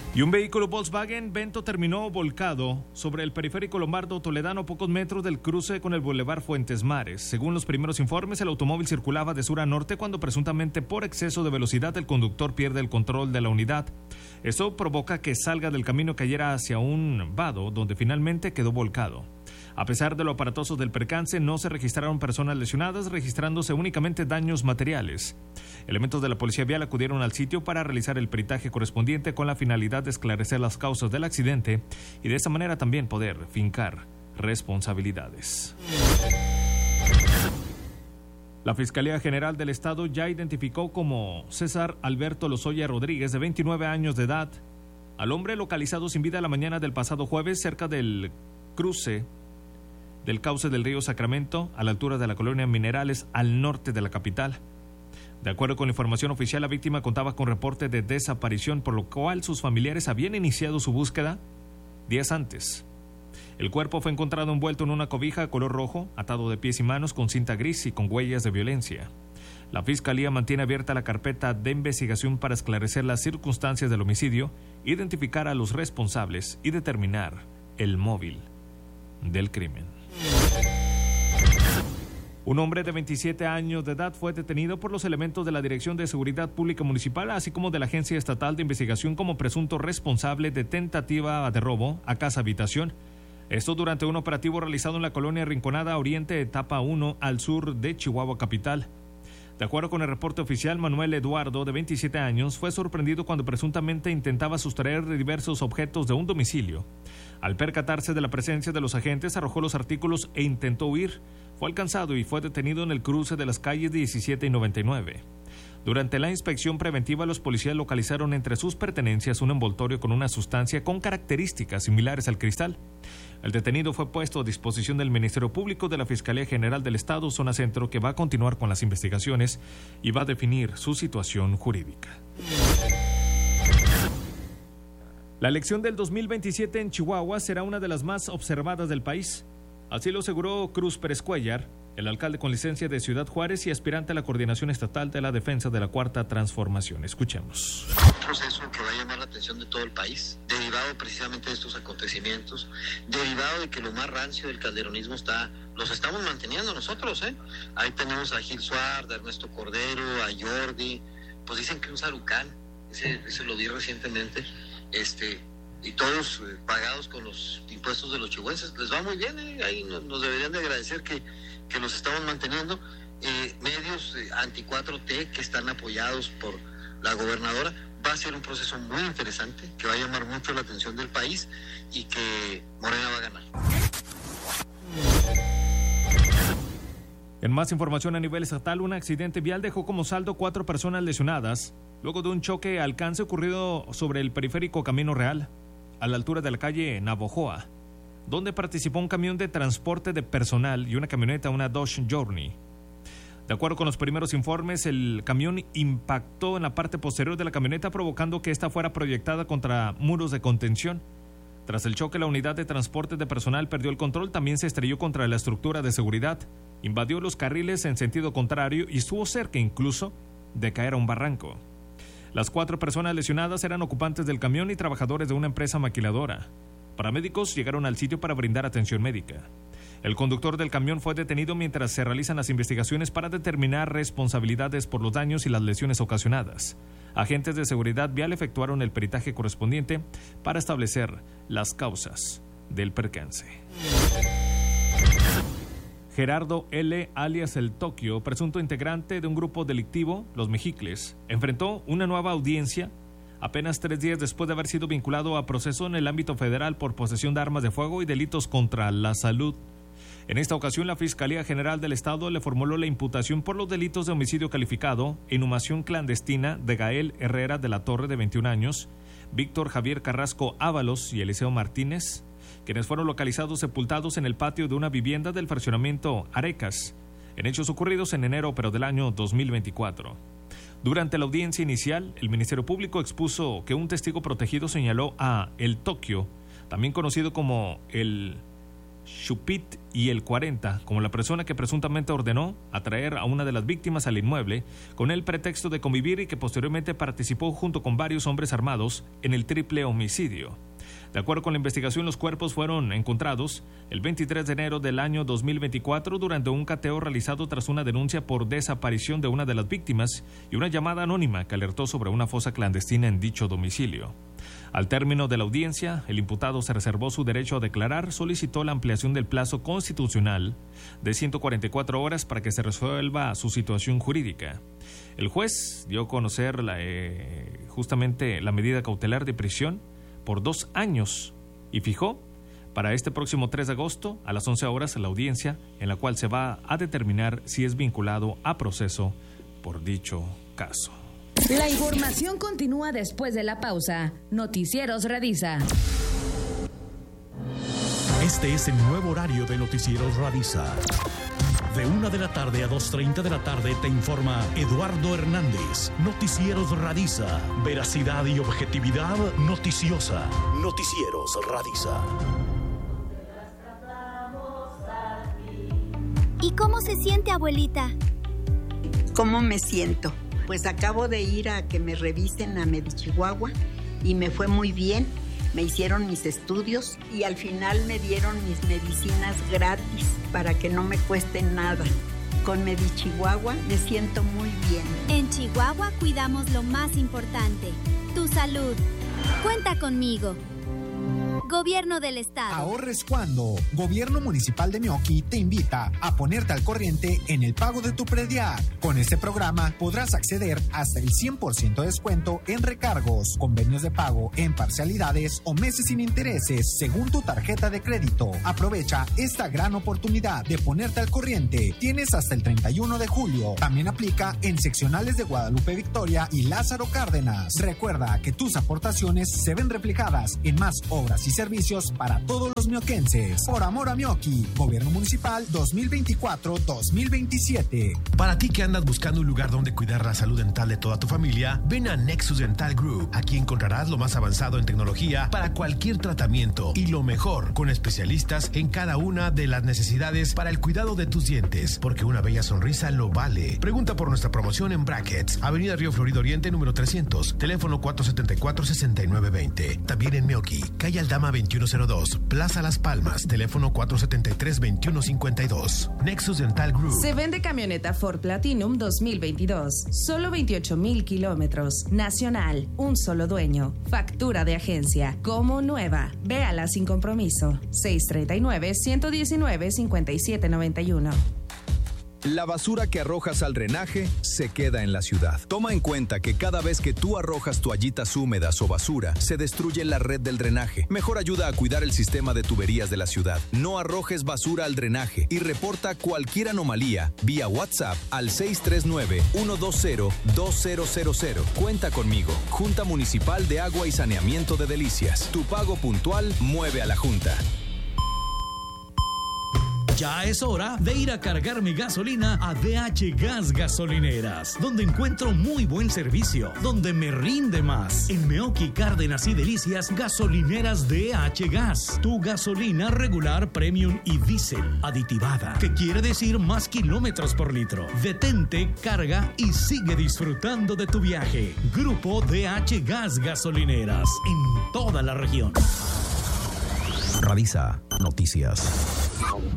Y un vehículo Volkswagen Vento terminó volcado sobre el periférico Lombardo Toledano a pocos metros del cruce con el Boulevard Fuentes Mares. Según los primeros informes, el automóvil circulaba de sur a norte cuando presuntamente por exceso de velocidad el conductor pierde el control de la unidad. Esto provoca que salga del camino y cayera hacia un vado donde finalmente quedó volcado. A pesar de lo aparatoso del percance, no se registraron personas lesionadas, registrándose únicamente daños materiales. Elementos de la Policía Vial acudieron al sitio para realizar el peritaje correspondiente con la finalidad de esclarecer las causas del accidente y de esa manera también poder fincar responsabilidades. La Fiscalía General del Estado ya identificó como César Alberto Lozoya Rodríguez, de 29 años de edad, al hombre localizado sin vida la mañana del pasado jueves cerca del cruce del cauce del río Sacramento, a la altura de la colonia Minerales, al norte de la capital. De acuerdo con la información oficial, la víctima contaba con reporte de desaparición, por lo cual sus familiares habían iniciado su búsqueda días antes. El cuerpo fue encontrado envuelto en una cobija color rojo, atado de pies y manos con cinta gris y con huellas de violencia. La Fiscalía mantiene abierta la carpeta de investigación para esclarecer las circunstancias del homicidio, identificar a los responsables y determinar el móvil del crimen. Un hombre de 27 años de edad fue detenido por los elementos de la Dirección de Seguridad Pública Municipal, así como de la Agencia Estatal de Investigación, como presunto responsable de tentativa de robo a casa-habitación. Esto durante un operativo realizado en la colonia Rinconada Oriente, etapa 1, al sur de Chihuahua capital. De acuerdo con el reporte oficial, Manuel Eduardo, de 27 años, fue sorprendido cuando presuntamente intentaba sustraer diversos objetos de un domicilio. Al percatarse de la presencia de los agentes, arrojó los artículos e intentó huir. Fue alcanzado y fue detenido en el cruce de las calles 17 y 99. Durante la inspección preventiva, los policías localizaron entre sus pertenencias un envoltorio con una sustancia con características similares al cristal. El detenido fue puesto a disposición del Ministerio Público de la Fiscalía General del Estado, Zona Centro, que va a continuar con las investigaciones y va a definir su situación jurídica. La elección del 2027 en Chihuahua será una de las más observadas del país. Así lo aseguró Cruz Pérez Cuellar, el alcalde con licencia de Ciudad Juárez y aspirante a la Coordinación Estatal de la Defensa de la Cuarta Transformación. Escuchemos. Un proceso que va a llamar la atención de todo el país, derivado precisamente de estos acontecimientos, derivado de que lo más rancio del calderonismo los estamos manteniendo nosotros, ¿eh? Ahí tenemos a Gil Suárez, a Ernesto Cordero, a Jordi, pues dicen que un sarucán, ese lo di recientemente, y todos pagados con los impuestos de los chihuahuenses. Les va muy bien, ahí nos deberían de agradecer que los estamos manteniendo. Medios anti-4T que están apoyados por la gobernadora. Va a ser un proceso muy interesante que va a llamar mucho la atención del país y que Morena va a ganar. En más información a nivel estatal, un accidente vial dejó como saldo 4 personas lesionadas luego de un choque alcance ocurrido sobre el periférico Camino Real, a la altura de la calle Navojoa, donde participó un camión de transporte de personal y una camioneta, una Dodge Journey. De acuerdo con los primeros informes, el camión impactó en la parte posterior de la camioneta, provocando que ésta fuera proyectada contra muros de contención. Tras el choque, la unidad de transporte de personal perdió el control, también se estrelló contra la estructura de seguridad, invadió los carriles en sentido contrario y estuvo cerca incluso de caer a un barranco. Las 4 personas lesionadas eran ocupantes del camión y trabajadores de una empresa maquiladora. Paramédicos llegaron al sitio para brindar atención médica. El conductor del camión fue detenido mientras se realizan las investigaciones para determinar responsabilidades por los daños y las lesiones ocasionadas. Agentes de seguridad vial efectuaron el peritaje correspondiente para establecer las causas del percance. Gerardo L., alias El Tokio, presunto integrante de un grupo delictivo, Los Mexicles, enfrentó una nueva audiencia apenas 3 días después de haber sido vinculado a proceso en el ámbito federal por posesión de armas de fuego y delitos contra la salud. En esta ocasión, la Fiscalía General del Estado le formuló la imputación por los delitos de homicidio calificado, inhumación clandestina de Gael Herrera de la Torre, de 21 años, Víctor Javier Carrasco Ábalos y Eliseo Martínez, quienes fueron localizados sepultados en el patio de una vivienda del fraccionamiento Arecas, en hechos ocurridos en enero pero del año 2024. Durante la audiencia inicial, el Ministerio Público expuso que un testigo protegido señaló a El Tokio, también conocido como el Chupit y el 40 como la persona que presuntamente ordenó atraer a una de las víctimas al inmueble con el pretexto de convivir y que posteriormente participó junto con varios hombres armados en el triple homicidio. De acuerdo con la investigación, los cuerpos fueron encontrados el 23 de enero del año 2024 durante un cateo realizado tras una denuncia por desaparición de una de las víctimas y una llamada anónima que alertó sobre una fosa clandestina en dicho domicilio. Al término de la audiencia, el imputado se reservó su derecho a declarar, solicitó la ampliación del plazo constitucional de 144 horas para que se resuelva su situación jurídica. El juez dio a conocer justamente la medida cautelar de prisión por 2 años y fijó para este próximo 3 de agosto a las 11 horas la audiencia en la cual se va a determinar si es vinculado a proceso por dicho caso. La información continúa después de la pausa. Noticieros Radisa. Este es el nuevo horario de Noticieros Radisa. De 1 de la tarde a 2:30 de la tarde te informa Eduardo Hernández. Noticieros Radisa. Veracidad y objetividad noticiosa. Noticieros Radisa. ¿Y cómo se siente, abuelita? ¿Cómo me siento? Pues acabo de ir a que me revisen a Medichihuahua y me fue muy bien. Me hicieron mis estudios y al final me dieron mis medicinas gratis para que no me cueste nada. Con Medichihuahua me siento muy bien. En Chihuahua cuidamos lo más importante, tu salud. Cuenta conmigo. Gobierno del Estado. Ahorres cuando. Gobierno Municipal de Meoqui te invita a ponerte al corriente en el pago de tu predial. Con este programa podrás acceder hasta el 100% de descuento en recargos, convenios de pago en parcialidades o meses sin intereses según tu tarjeta de crédito. Aprovecha esta gran oportunidad de ponerte al corriente. Tienes hasta el 31 de julio. También aplica en seccionales de Guadalupe Victoria y Lázaro Cárdenas. Recuerda que tus aportaciones se ven reflejadas en más obras y servicios para todos los mioquenses. Por amor a Meoqui, Gobierno Municipal 2024-2027. Para ti que andas buscando un lugar donde cuidar la salud dental de toda tu familia, ven a Nexus Dental Group. Aquí encontrarás lo más avanzado en tecnología para cualquier tratamiento y lo mejor, con especialistas en cada una de las necesidades para el cuidado de tus dientes, porque una bella sonrisa lo vale. Pregunta por nuestra promoción en Brackets, Avenida Río Florido Oriente, número 300, teléfono 474-6920. También en Meoqui, calle Aldama 2102, Plaza Las Palmas, teléfono 473-2152. Nexus Dental Group. Se vende camioneta Ford Platinum 2022. Solo 28,000 kilómetros. Nacional. Un solo dueño. Factura de agencia. Como nueva. Véala sin compromiso. 639-119-5791. La basura que arrojas al drenaje se queda en la ciudad. Toma en cuenta que cada vez que tú arrojas toallitas húmedas o basura, se destruye la red del drenaje. Mejor ayuda a cuidar el sistema de tuberías de la ciudad. No arrojes basura al drenaje y reporta cualquier anomalía vía WhatsApp al 639-120-2000. Cuenta conmigo. Junta Municipal de Agua y Saneamiento de Delicias. Tu pago puntual mueve a la Junta. Ya es hora de ir a cargar mi gasolina a DH Gas Gasolineras, donde encuentro muy buen servicio, donde me rinde más. En Meoqui, Cárdenas y Delicias, gasolineras DH Gas. Tu gasolina regular, premium y diésel aditivada, que quiere decir más kilómetros por litro. Detente, carga y sigue disfrutando de tu viaje. Grupo DH Gas Gasolineras, en toda la región. Radisa Noticias.